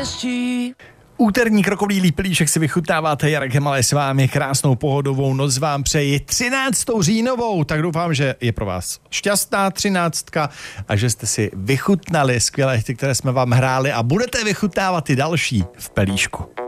štěstí. Úterní krokodýlí pilíšek si vychutnáváte, Jarek Hemalej s vámi, krásnou pohodovou noc vám přeji 13. říjnovou, tak doufám, že je pro vás šťastná 13. a že jste si vychutnali skvělé hity, které jsme vám hráli a budete vychutnávat i další v pelíšku.